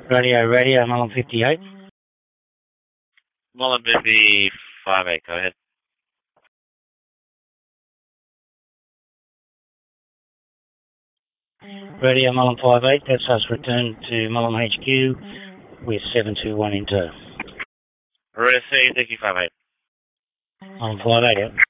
Radio, Mullen 58. Mullen 58, go ahead. Radio, Mullen 58, that's us returned to Mullen HQ with 721 in tow. RSC 58. Mullen 58, yeah.